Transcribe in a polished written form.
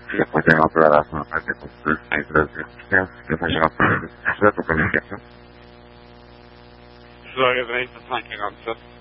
Я потерял прекрасно, это кусок, а это развитие. Я потерял прекрасно, это comunicação. Sorry, very much.